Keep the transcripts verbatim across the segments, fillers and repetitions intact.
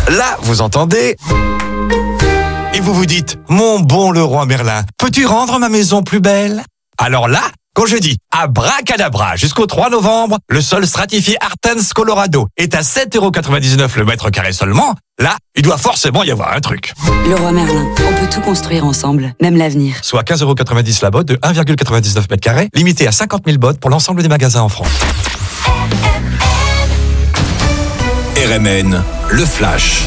Là, vous entendez... Et vous vous dites, mon bon Leroy Merlin, peux-tu rendre ma maison plus belle? Alors là, quand je dis abracadabra jusqu'au trois novembre, le sol stratifié Artens Colorado est à sept euros quatre-vingt-dix-neuf le mètre carré seulement. Là, il doit forcément y avoir un truc. Leroy Merlin, on peut tout construire ensemble, même l'avenir. Soit quinze euros quatre-vingt-dix la botte de un virgule quatre-vingt-dix-neuf mètres carrés, limité à cinquante mille bottes pour l'ensemble des magasins en France. R M N, le flash.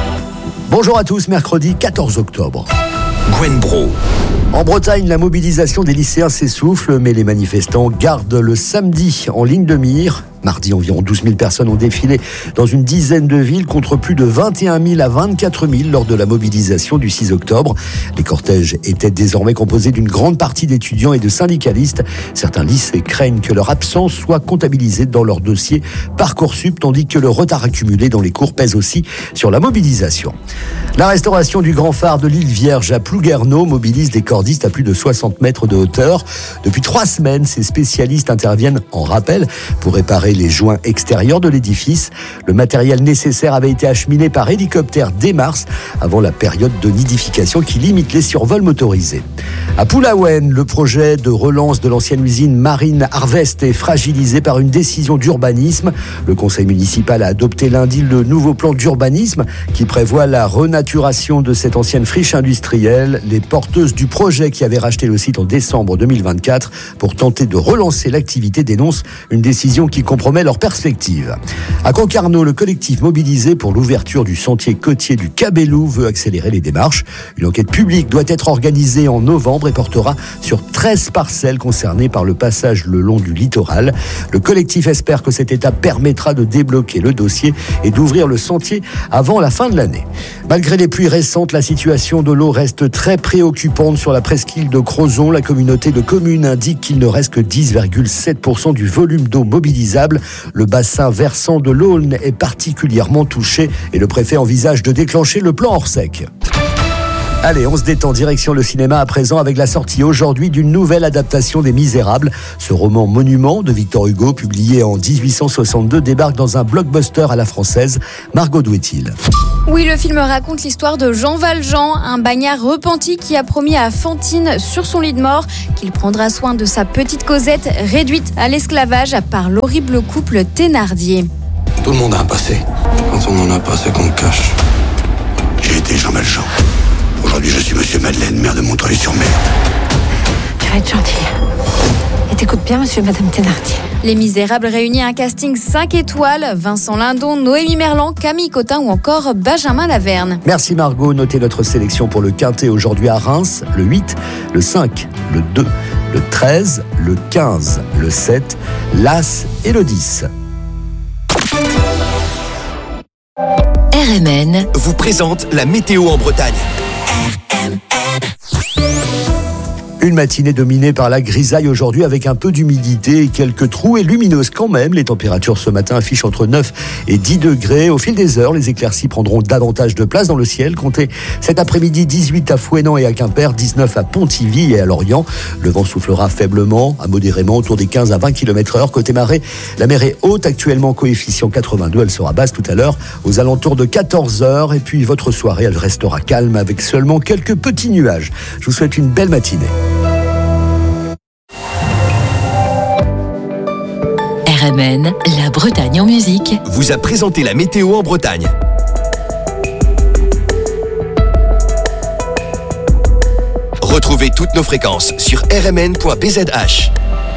Bonjour à tous, mercredi quatorze octobre. Gwen Bro. En Bretagne, la mobilisation des lycéens s'essouffle, mais les manifestants gardent le samedi en ligne de mire. Mardi, environ douze mille personnes ont défilé dans une dizaine de villes contre plus de vingt et un mille à vingt-quatre mille lors de la mobilisation du six octobre. Les cortèges étaient désormais composés d'une grande partie d'étudiants et de syndicalistes. Certains lycées craignent que leur absence soit comptabilisée dans leur dossier Parcoursup, tandis que le retard accumulé dans les cours pèse aussi sur la mobilisation. La restauration du grand phare de l'île Vierge à Plouguerneau mobilise des cordistes à plus de soixante mètres de hauteur. Depuis trois semaines, ces spécialistes interviennent en rappel pour réparer les joints extérieurs de l'édifice. Le matériel nécessaire avait été acheminé par hélicoptère dès mars, avant la période de nidification qui limite les survols motorisés. À Poulaouen, le projet de relance de l'ancienne usine Marine Harvest est fragilisé par une décision d'urbanisme. Le conseil municipal a adopté lundi le nouveau plan d'urbanisme qui prévoit la renaturation de cette ancienne friche industrielle. Les porteuses du projet qui avaient racheté le site en décembre deux mille vingt-quatre pour tenter de relancer l'activité dénoncent une décision qui compromet leur perspective. À Concarneau, le collectif mobilisé pour l'ouverture du sentier côtier du Cabellou veut accélérer les démarches. Une enquête publique doit être organisée en novembre et portera sur treize parcelles concernées par le passage le long du littoral. Le collectif espère que cette étape permettra de débloquer le dossier et d'ouvrir le sentier avant la fin de l'année. Malgré les pluies récentes, la situation de l'eau reste très préoccupante sur la presqu'île de Crozon. La communauté de communes indique qu'il ne reste que dix virgule sept pour cent du volume d'eau mobilisable. Le bassin versant de l'Aulne est particulièrement touché et le préfet envisage de déclencher le plan Orsec. Allez, on se détend, direction le cinéma à présent avec la sortie aujourd'hui d'une nouvelle adaptation des Misérables. Ce roman monument de Victor Hugo, publié en dix-huit cent soixante-deux, débarque dans un blockbuster à la française. Margot, d'où est-il ? Oui, le film raconte l'histoire de Jean Valjean, un bagnard repenti qui a promis à Fantine sur son lit de mort qu'il prendra soin de sa petite Cosette réduite à l'esclavage par l'horrible couple Thénardier. Tout le monde a un passé. Quand on n'en a pas, c'est qu'on le cache. J'ai été Jean Valjean. Aujourd'hui, je suis Monsieur Madeleine, maire de Montreuil-sur-Mer. Tu vas être gentil. Et t'écoutes bien, Monsieur et Madame Thénardier. Les Misérables réunit un casting cinq étoiles. Vincent Lindon, Noémie Merlan, Camille Cotin ou encore Benjamin Laverne. Merci Margot. Notez notre sélection pour le Quintet aujourd'hui à Reims. Le huit, le cinq, le deux, le treize, le quinze, le sept, l'As et le dix. R M N vous présente la météo en Bretagne. Une matinée dominée par la grisaille aujourd'hui avec un peu d'humidité et quelques trouées lumineuses quand même. Les températures ce matin affichent entre neuf et dix degrés. Au fil des heures, les éclaircies prendront davantage de place dans le ciel. Comptez cet après-midi dix-huit à Fouesnant et à Quimper, dix-neuf à Pontivy et à Lorient. Le vent soufflera faiblement à modérément autour des quinze à vingt kilomètres heure. Côté marée, la mer est haute, actuellement coefficient quatre-vingt-deux. Elle sera basse tout à l'heure aux alentours de quatorze heures. Et puis votre soirée, elle restera calme avec seulement quelques petits nuages. Je vous souhaite une belle matinée. R M N, la Bretagne en musique, vous a présenté la météo en Bretagne. Retrouvez toutes nos fréquences sur r m n point b z h.